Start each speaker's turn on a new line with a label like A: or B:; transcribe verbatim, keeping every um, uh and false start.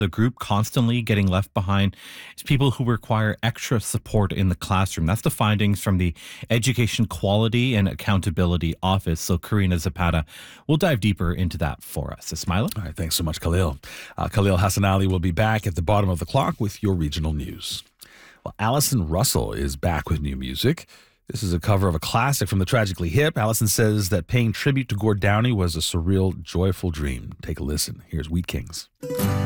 A: the group constantly getting left behind is people who require extra support in the classroom. That's the findings from the Education Quality and Accountability Office. So Karina Zapata will dive deeper into that for us. Ismaila?
B: All right, thanks so much, Khalil. Uh, Khalil Hassan Ali will be back at the bottom of the clock with your regional news. Well, Allison Russell is back with new music. This is a cover of a classic from the Tragically Hip. Allison says that paying tribute to Gord Downie was a surreal, joyful dream. Take a listen. Here's Wheat Kings.